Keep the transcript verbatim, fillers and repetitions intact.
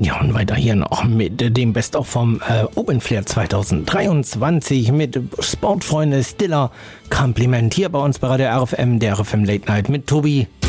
Ja, und weiter hier noch mit dem Best-of vom äh, Open Flair zwanzig dreiundzwanzig mit Sportfreunde Stiller. Kompliment hier bei uns bei der R F M, der R F M Late Night mit Tobi.